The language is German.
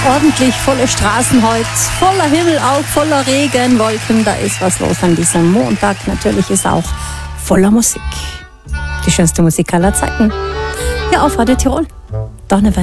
ordentlich volle Straßen heute, voller Himmel, auch voller Regenwolken. Da ist was los an diesem Montag. Natürlich ist auch voller Musik. Die schönste Musik aller Zeiten. Ja, auf Radio Tirol. Donnerwetter.